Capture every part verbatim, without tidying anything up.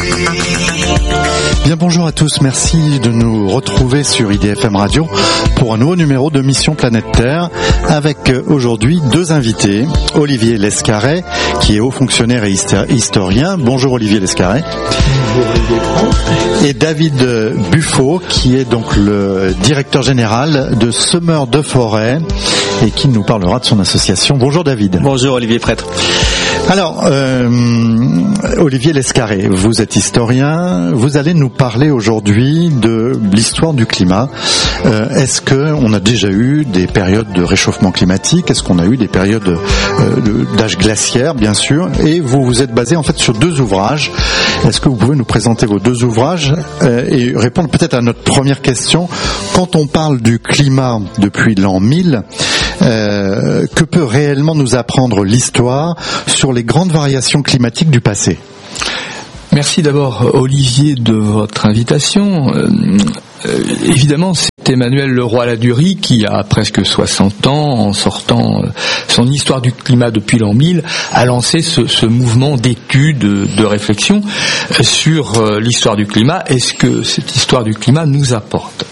Bien, bonjour à tous, merci de nous retrouver sur I D F M Radio pour un nouveau numéro de Mission Planète Terre avec aujourd'hui deux invités, Olivier Lescaret qui est haut fonctionnaire et historien. Bonjour Olivier Lescaret. Et David Buffo qui est donc le directeur général de Semeurs de Forêt et qui nous parlera de son association. Bonjour David. Bonjour Olivier Prêtre. Alors, euh, Olivier Lescaret, vous êtes historien, vous allez nous parler aujourd'hui de l'histoire du climat. Euh, est-ce qu'on a déjà eu des périodes de réchauffement climatique? Est-ce qu'on a eu des périodes euh, d'âge glaciaire, bien sûr? Et vous vous êtes basé en fait sur deux ouvrages. Est-ce que vous pouvez nous présenter vos deux ouvrages euh, et répondre peut-être à notre première question? Quand on parle du climat depuis l'an mille, euh, que peut réellement nous apprendre l'histoire sur les grandes variations climatiques du passé? Merci d'abord Olivier de votre invitation. Euh, euh, évidemment, c'est Emmanuel Leroy-Ladurie qui a presque soixante ans, en sortant euh, son histoire du climat depuis l'an mille, a lancé ce, ce mouvement d'études, de réflexion euh, sur euh, l'histoire du climat et ce que cette histoire du climat nous apporte.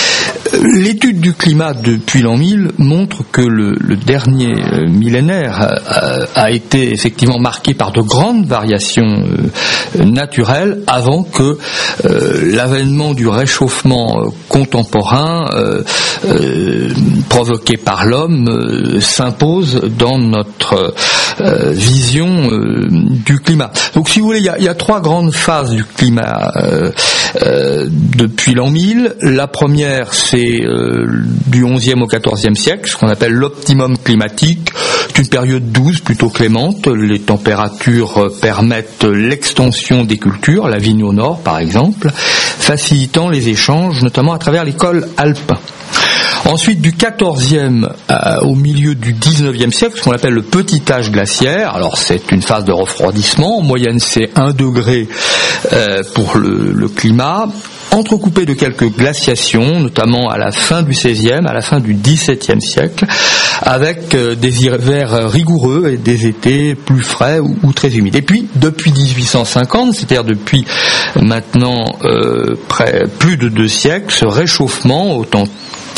L'étude du climat depuis l'an mille montre que le, le dernier millénaire a, a été effectivement marqué par de grandes variations euh, naturelles avant que euh, l'avènement du réchauffement euh, contemporain euh, euh, provoqué par l'homme euh, s'impose dans notre euh, vision euh, du climat. Donc si vous voulez, il y a, il y a trois grandes phases du climat euh, euh, depuis l'an mille. La première, c'est Euh, du onzième au quatorzième siècle, ce qu'on appelle l'optimum climatique. C'est une période douce, plutôt clémente. Les températures euh, permettent l'extension des cultures, la vigne au nord par exemple, facilitant les échanges, notamment à travers les cols alpins. Ensuite, du quatorzième euh, au milieu du dix-neuvième siècle, ce qu'on appelle le petit âge glaciaire. Alors, c'est une phase de refroidissement. En moyenne, c'est un degré euh, pour le, le climat, entrecoupé de quelques glaciations, notamment à la fin du seizième, à la fin du dix-septième siècle, avec euh, des hivers rigoureux et des étés plus frais ou, ou très humides. Et puis, depuis dix-huit cent cinquante, c'est-à-dire depuis maintenant euh, près, plus de deux siècles, ce réchauffement autant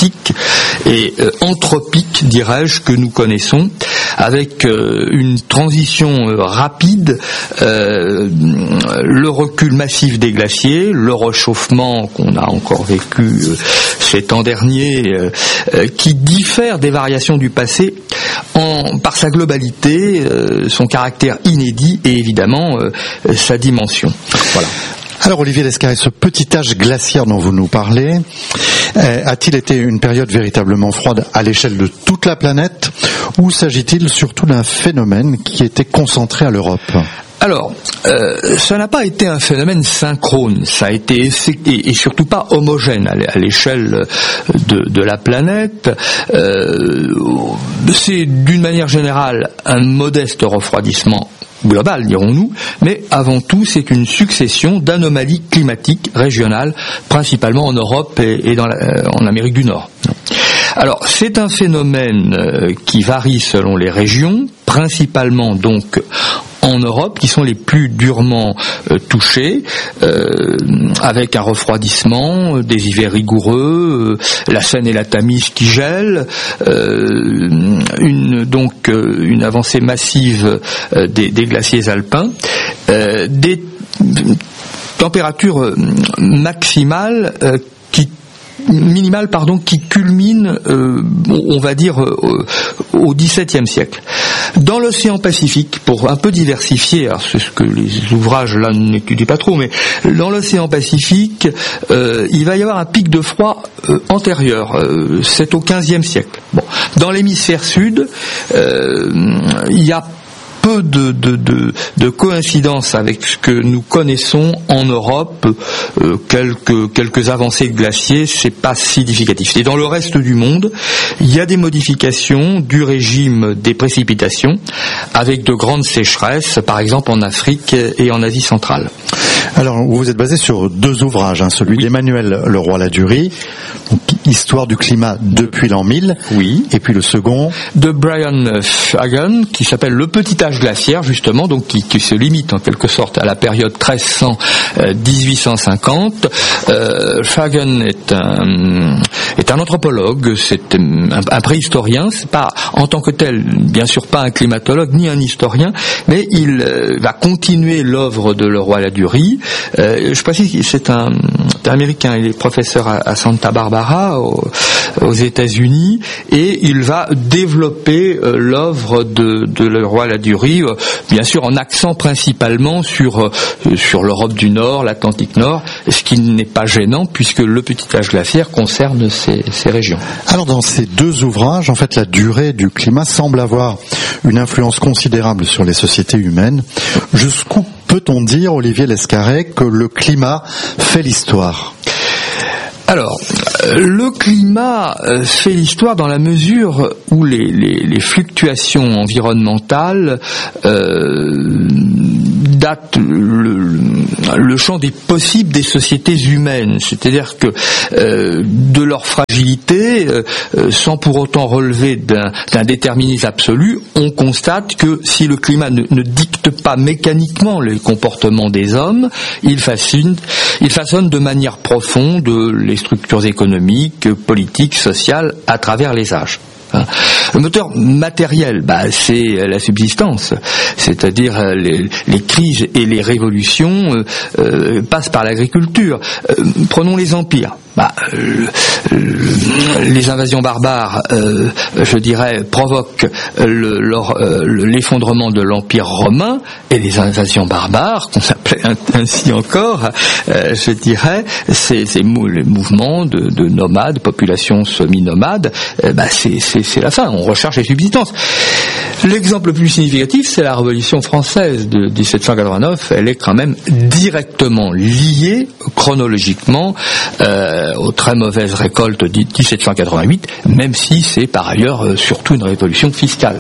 et euh, anthropique, dirais-je, que nous connaissons, avec euh, une transition euh, rapide, euh, le recul massif des glaciers, le réchauffement qu'on a encore vécu euh, ces temps derniers, euh, euh, qui diffère des variations du passé en, par sa globalité, euh, son caractère inédit et évidemment euh, sa dimension. Voilà. Alors Olivier Lescaret, ce petit âge glaciaire dont vous nous parlez, euh, a-t-il été une période véritablement froide à l'échelle de toute la planète ou s'agit-il surtout d'un phénomène qui était concentré à l'Europe ? Alors, euh, ça n'a pas été un phénomène synchrone, ça a été et, et surtout pas homogène à l'échelle de, de la planète. Euh, c'est d'une manière générale un modeste refroidissement global, dirons-nous, mais avant tout, c'est une succession d'anomalies climatiques régionales, principalement en Europe et, et dans la, en Amérique du Nord. Alors, c'est un phénomène euh, qui varie selon les régions, principalement donc en Europe, qui sont les plus durement euh, touchés, euh, avec un refroidissement, euh, des hivers rigoureux, euh, la Seine et la Tamise qui gèlent, euh, une, donc euh, une avancée massive euh, des, des glaciers alpins, euh, des températures maximales euh, qui minimale pardon qui culmine euh, on va dire euh, au dix-septième siècle. Dans l'océan Pacifique, pour un peu diversifier, alors c'est ce que les ouvrages là n'étudient pas trop, mais dans l'océan Pacifique, euh, il va y avoir un pic de froid euh, antérieur, euh, c'est au quinzième siècle. Bon, dans l'hémisphère sud, euh, il y a peu de, de, de, de coïncidence avec ce que nous connaissons en Europe, euh, quelques, quelques avancées de glaciers, c'est pas significatif. Et dans le reste du monde, il y a des modifications du régime des précipitations, avec de grandes sécheresses, par exemple en Afrique et en Asie centrale. Alors, vous vous êtes basé sur deux ouvrages, hein, celui oui. d'Emmanuel Leroy-Ladurie, Histoire du climat depuis l'an mille. Oui. Et puis le second de Brian Fagan, qui s'appelle Le Petit Âge glaciaire, justement, donc qui, qui se limite en quelque sorte à la période treize cents à dix-huit cent cinquante. Euh, Fagan est un est un anthropologue, c'est un, un préhistorien. C'est pas en tant que tel, bien sûr, pas un climatologue ni un historien, mais il euh, va continuer l'œuvre de Leroy Ladurie. Euh, je précise que c'est un, un américain, il est professeur à, à Santa Barbara au, aux États-Unis, et il va développer euh, l'œuvre de, de Leroy Ladurie, euh, bien sûr en accent principalement sur euh, sur l'Europe du Nord, l'Atlantique Nord, ce qui n'est pas gênant puisque le petit âge glaciaire concerne ces, ces régions. Alors dans ces deux ouvrages, en fait, la durée du climat semble avoir une influence considérable sur les sociétés humaines. Jusqu'où peut-on dire, Olivier Lescarré, que le climat fait l'histoire ? Alors, le climat fait l'histoire dans la mesure où les, les, les fluctuations environnementales euh, datent le, le champ des possibles des sociétés humaines. C'est-à-dire que euh, de leur fragilité, euh, sans pour autant relever d'un, d'un déterminisme absolu, on constate que si le climat ne, ne dicte pas mécaniquement les comportements des hommes, il façonne, il façonne de manière profonde les structures économiques, politiques, sociales à travers les âges. Le moteur matériel, bah, c'est la subsistance, c'est-à-dire les, les crises et les révolutions euh, euh, passent par l'agriculture. Euh, prenons les empires. Bah, euh, les invasions barbares, euh, je dirais, provoquent le, leur, euh, l'effondrement de l'Empire romain, et les invasions barbares, qu'on appelait ainsi encore, euh, je dirais, ces, ces mou- les mouvements de, de nomades, populations semi-nomades, euh, bah, c'est, c'est, c'est la fin, on recherche les subsistances. L'exemple le plus significatif, c'est la Révolution française de dix-sept cent quatre-vingt-neuf. Elle est quand même directement liée, chronologiquement, euh, aux très mauvaises récoltes de dix-sept cent quatre-vingt-huit, même si c'est par ailleurs euh, surtout une révolution fiscale.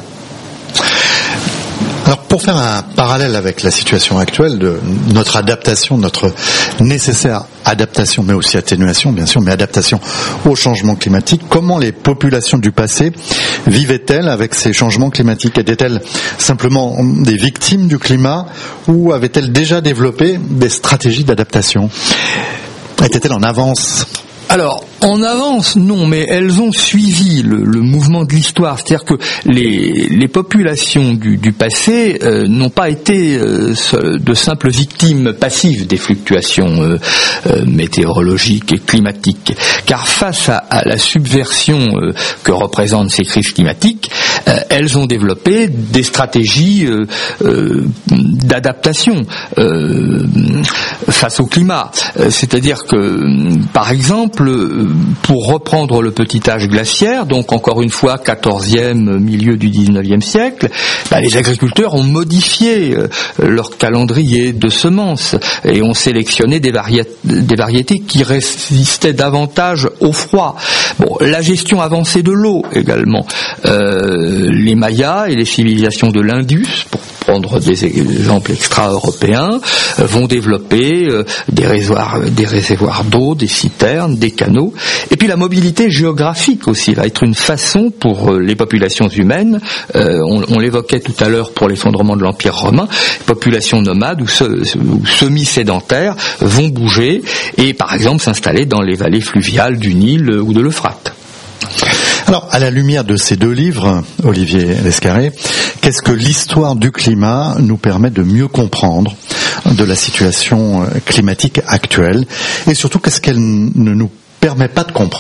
Alors pour faire un parallèle avec la situation actuelle de notre adaptation, notre nécessaire adaptation, mais aussi atténuation bien sûr, mais adaptation au changement climatique, comment les populations du passé vivaient-elles avec ces changements climatiques ? Étaient-elles simplement des victimes du climat ou avaient-elles déjà développé des stratégies d'adaptation ? Étaient-elles en avance ? Alors, en avance, non, mais elles ont suivi le, le mouvement de l'histoire. C'est-à-dire que les, les populations du, du passé euh, n'ont pas été euh, de simples victimes passives des fluctuations euh, euh, météorologiques et climatiques. Car face à, à la subversion euh, que représentent ces crises climatiques, euh, elles ont développé des stratégies euh, euh, d'adaptation euh, face au climat. Euh, c'est-à-dire que, par exemple, pour reprendre le petit âge glaciaire, donc encore une fois quatorzième, milieu du dix-neuvième siècle, bah, les agriculteurs ont modifié euh, leur calendrier de semences et ont sélectionné des, variétés, des variétés qui résistaient davantage au froid. Bon, la gestion avancée de l'eau également. Euh, les Mayas et les civilisations de l'Indus, pour prendre des exemples extra-européens, euh, vont développer euh, des réservoirs, des réservoirs d'eau, des citernes, des canaux. Et puis la mobilité géographique aussi va être une façon pour euh, les populations humaines, euh, on, on l'évoquait tout à l'heure pour l'effondrement de l'Empire romain, les populations nomades ou, se, ou semi-sédentaires vont bouger et par exemple s'installer dans les vallées fluviales du Nil ou de l'Euphrate. Alors, à la lumière de ces deux livres, Olivier Lescarré, qu'est-ce que l'histoire du climat nous permet de mieux comprendre de la situation climatique actuelle, et surtout qu'est-ce qu'elle ne nous permet pas de comprendre ?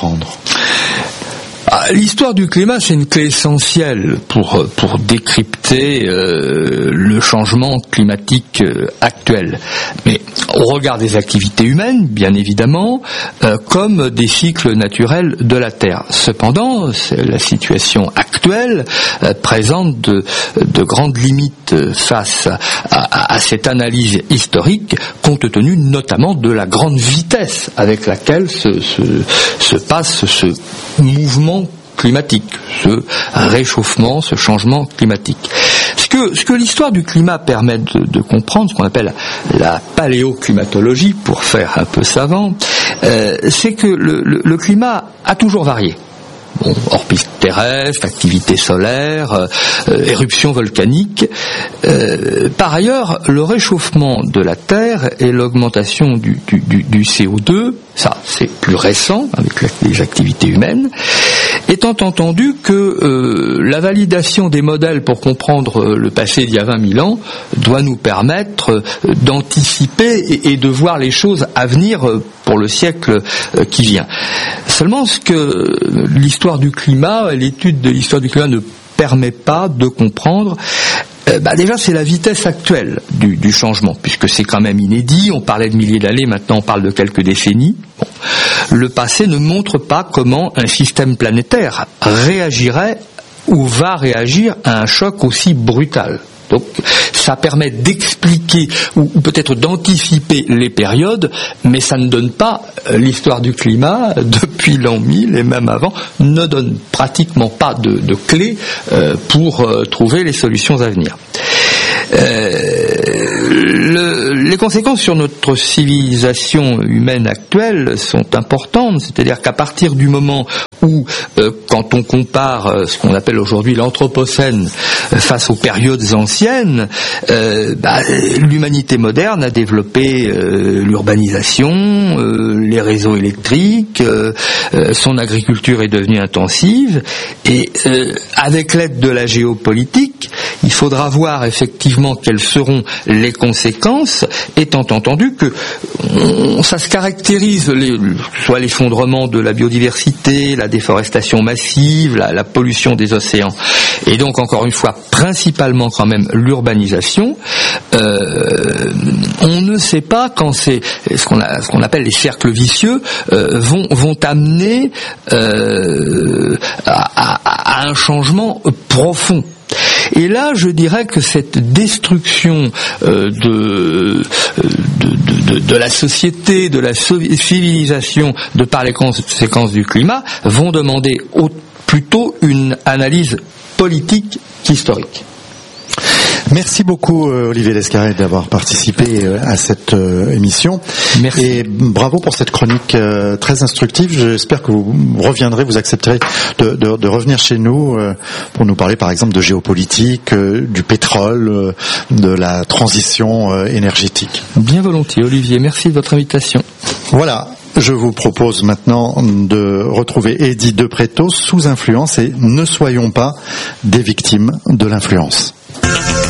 L'histoire du climat, c'est une clé essentielle pour pour décrypter euh, le changement climatique euh, actuel. Mais au regard des activités humaines, bien évidemment, euh, comme des cycles naturels de la Terre. Cependant, la situation actuelle euh, présente de, de grandes limites face à, à, à cette analyse historique, compte tenu notamment de la grande vitesse avec laquelle se, se, se passe ce mouvement climatique, ce réchauffement, ce changement climatique. Ce que, ce que l'histoire du climat permet de, de comprendre, ce qu'on appelle la paléoclimatologie, pour faire un peu savant, euh, c'est que le, le, le climat a toujours varié. Bon, orbite terrestre, activité solaire, euh, euh, éruption volcanique. Euh, par ailleurs, le réchauffement de la Terre et l'augmentation du, du, du, du C O deux, ça c'est plus récent avec la, les activités humaines, étant entendu que euh, la validation des modèles pour comprendre euh, le passé d'il y a vingt mille ans doit nous permettre euh, d'anticiper et, et de voir les choses à venir euh, pour le siècle euh, qui vient. Seulement, ce que l'histoire du climat, l'étude de l'histoire du climat ne permet pas de comprendre, euh, bah déjà c'est la vitesse actuelle du, du changement, puisque c'est quand même inédit. On parlait de milliers d'années, maintenant on parle de quelques décennies. Bon. Le passé ne montre pas comment un système planétaire réagirait ou va réagir à un choc aussi brutal. Donc ça permet d'expliquer ou, ou peut-être d'anticiper les périodes, mais ça ne donne pas euh, l'histoire du climat depuis l'an mille et même avant ne donne pratiquement pas de, de clés euh, pour euh, trouver les solutions à venir. Euh, le, les conséquences sur notre civilisation humaine actuelle sont importantes, c'est-à-dire qu'à partir du moment où, euh, quand on compare euh, ce qu'on appelle aujourd'hui l'anthropocène euh, face aux périodes anciennes, euh, bah, l'humanité moderne a développé euh, l'urbanisation, euh, les réseaux électriques, euh, euh, son agriculture est devenue intensive, et euh, avec l'aide de la géopolitique, il faudra voir effectivement quelles seront les conséquences, étant entendu que on, ça se caractérise, les, soit l'effondrement de la biodiversité, la déforestation massive, la, la pollution des océans, et donc encore une fois principalement quand même l'urbanisation. Euh, on ne sait pas quand c'est ce qu'on, a, ce qu'on appelle les cercles vicieux euh, vont, vont amener euh, à, à, à un changement profond. Et là, je dirais que cette destruction euh, de, de, de, de la société, de la civilisation, de par les conséquences du climat, vont demander au, plutôt une analyse politique qu'historique. Merci beaucoup Olivier Lescarré d'avoir participé à cette émission. Merci. Et bravo pour cette chronique très instructive. J'espère que vous reviendrez, vous accepterez de, de, de revenir chez nous pour nous parler par exemple de géopolitique, du pétrole, de la transition énergétique. Bien volontiers Olivier, merci de votre invitation. Voilà. Je vous propose maintenant de retrouver Eddie De Pretto, Sous influence, et ne soyons pas des victimes de l'influence.